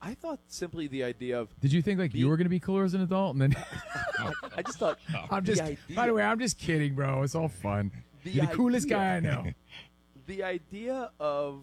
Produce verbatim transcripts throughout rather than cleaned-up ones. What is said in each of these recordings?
I thought simply the idea of Did you think like the, you were going to be cooler as an adult? And then I, I just thought. I'm just. idea, By the way, I'm just kidding, bro. It's all fun. The You're the coolest idea- guy I know. The idea of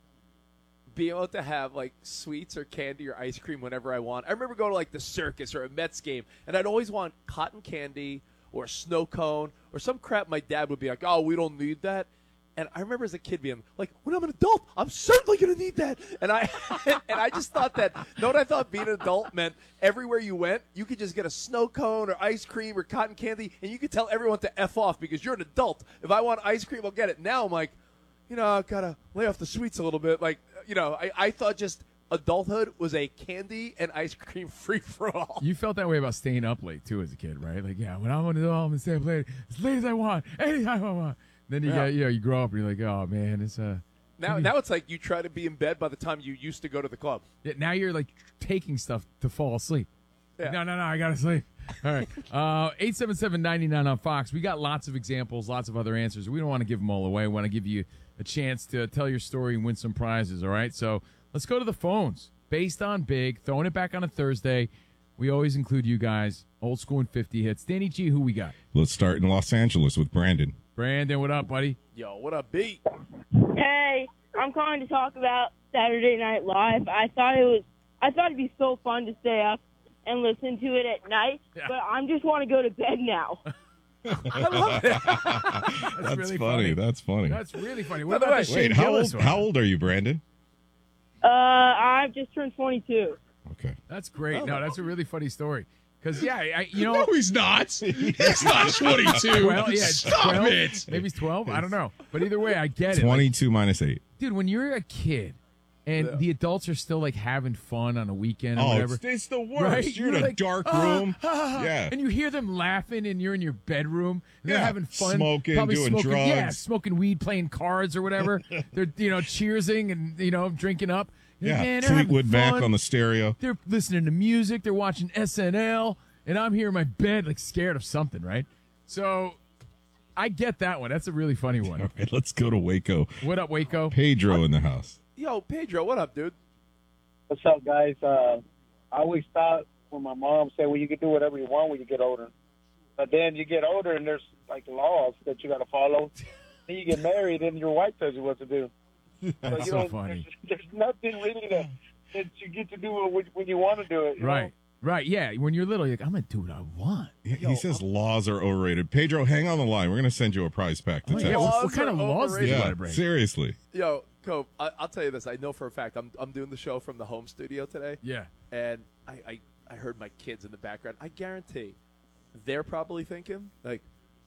being able to have like sweets or candy or ice cream whenever I want. I remember going to like the circus or a Mets game, and I'd always want cotton candy or a snow cone or some crap. My dad would be like, "Oh, we don't need that." And I remember as a kid being like, "When I'm an adult, I'm certainly going to need that." And I and I just thought that. Know what I thought being an adult meant? Everywhere you went, you could just get a snow cone or ice cream or cotton candy, and you could tell everyone to F off because you're an adult. If I want ice cream, I'll get it. Now I'm like, you know, I've got to lay off the sweets a little bit. Like, you know, I, I thought just adulthood was a candy and ice cream free-for-all. You felt that way about staying up late, too, as a kid, right? Like, yeah, when I'm an adult, I'm going to stay up late as late as I want, anytime I want. Then you, Yeah. get, you know, you grow up and you're like, oh, man, it's uh, Now, now it's like you try to be in bed by the time you used to go to the club. yeah, now you're, like, taking stuff to fall asleep. Yeah. No, no, no, I got to sleep. All right. Uh, eight seven seven, nine nine on Fox. We got lots of examples, lots of other answers. We don't want to give them all away. We want to give you a chance to tell your story and win some prizes, all right? So let's go to the phones. Based on Big, throwing it back on a Thursday. We always include you guys, old school and fifty hits. Danny G, who we got? Let's start in Los Angeles with Brandon. Brandon, what up, buddy? Yo, what up, B? Hey, I'm calling to talk about Saturday Night Live. I thought it was, I thought it'd be so fun to stay up and listen to it at night, Yeah. but I just want to go to bed now. I love it. That's, That's really funny. That's funny. That's really funny. What By the about way- the Shane Wait, how Gillis old, one? how old are you, Brandon? Uh, I've just turned twenty-two. Okay. That's great. Oh. No, that's a really funny story. Because, yeah, I, you know. No, he's not. He's not twenty-two. Well, yeah, Stop twelve, it. Maybe it's twelve. I don't know. But either way, I get it. Like, twenty-two minus eight. dude, when you're a kid and Yeah. the adults are still like having fun on a weekend or Oh, whatever. it's, it's the worst. Right? You're in a like, dark "Ah, room. ah, ah," Yeah. And you hear them laughing and you're in your bedroom. And they're Yeah. having fun. Smoking, probably doing smoking, Yeah, drugs. smoking weed, playing cards or whatever. They're, you know, cheersing and, you know, drinking up. And, Yeah. man, they're having Fleetwood Mac fun. on the stereo. They're listening to music. They're watching S N L. And I'm here in my bed, like, scared of something, right? So I get that one. That's a really funny one. All right, let's go to Waco. What up, Waco? Pedro in the house. Yo, Pedro, what up, dude? What's up, guys? Uh, I always thought when my mom said, well, you can do whatever you want when you get older. But then you get older and there's, like, laws that you got to follow. Then you get married and your wife tells you what to do. That's you so don't- funny. There's, there's nothing really that, that you get to do when, when you want to do it. you Right. know? Right, yeah. When you're little, you're like, I'm going to do what I want. He, he says laws are overrated. Pedro, hang on the line. We're going to send you a prize pack to Oh, Texas. yeah, what, what Laws kind of are laws did you overrated. want Yeah, to bring? seriously. Yo, Cope, I, I'll tell you this. I know for a fact I'm I'm doing the show from the home studio today, Yeah. and I, I, I heard my kids in the background. I guarantee they're probably thinking, like,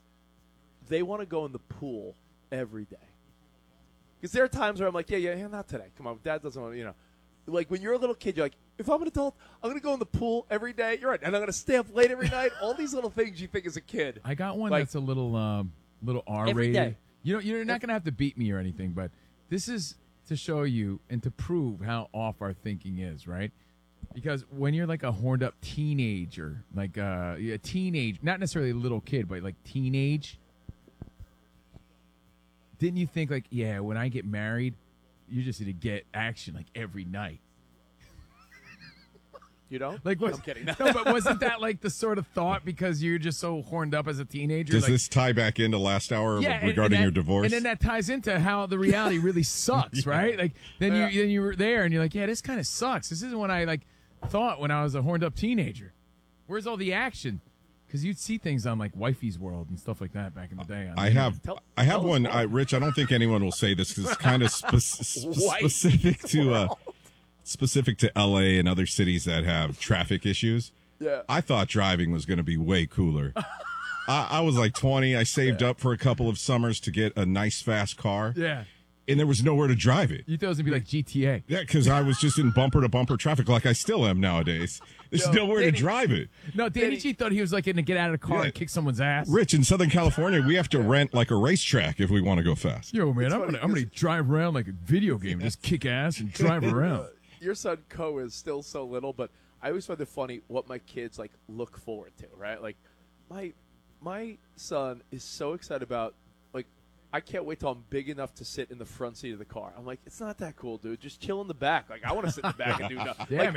they want to go in the pool every day. Because there are times where I'm like, yeah, yeah, yeah, not today. Come on, Dad doesn't want to, you know. Like, when you're a little kid, you're like, if I'm an adult, I'm going to go in the pool every day. You're right. And I'm going to stay up late every night. All these little things you think as a kid. I got one Like- that's a little um, little R-rated. Every day. You know, you're not going to have to beat me or anything, but this is to show you and to prove how off our thinking is, right? Because when you're like a horned up teenager, like uh, a teenage, not necessarily a little kid, but like teenage, didn't you think like, yeah, when I get married, you just need to get action like every night? You know? Like, was, I'm kidding. no, but wasn't that like the sort of thought because you're just so horned up as a teenager? Does like, this tie back into last hour yeah, and- and regarding that- your divorce? And then that ties into how the reality really sucks, right? Like then Yeah. you then you were there and you're like, yeah, this kind of sucks. This isn't what I like thought when I was a horned up teenager. Where's all the action? Because you'd see things on like Wifey's World and stuff like that back in the day. on I the have Tell- I have tell us one, more. I, Rich. I don't think anyone will say this because it's kind of spe- spe- White specific to uh, specific to L A and other cities that have traffic issues. Yeah. I thought driving was going to be way cooler. I, I was like twenty. I saved up for a couple of summers to get a nice, fast car, Yeah. and there was nowhere to drive it. You thought it was gonna be like G T A. Yeah, because I was just in bumper to bumper traffic, like I still am nowadays. There's Yo, nowhere Danny- to drive it. No, Danny Danny- G thought he was like gonna get out of the car Yeah. and kick someone's ass. Rich, in Southern California, we have to rent like a racetrack if we want to go fast. Yo, man, I'm funny gonna I'm gonna drive around like a video game, just kick ass and drive around. Your son Co is still so little, but I always find it funny what my kids like look forward to, right? Like my my son is so excited about like I can't wait till I'm big enough to sit in the front seat of the car. I'm like, it's not that cool, dude. Just chill in the back. Like I want to sit in the back and do nothing. Yeah, like,